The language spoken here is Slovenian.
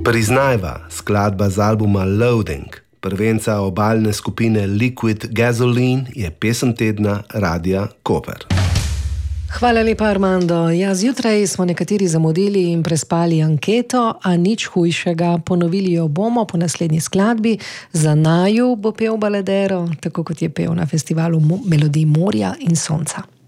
Priznajva, skladba z albuma Loading, prvenca obalne skupine Liquid Gasoline, je pesem tedna Radia Koper. Hvala lepa, Armando. Ja, zjutraj smo nekateri zamudili in prespali anketo, a nič hujšega. Ponovili jo bomo po naslednji skladbi. Za naju bo pel Baladero, tako kot je pel na festivalu Melodij morja in sonca.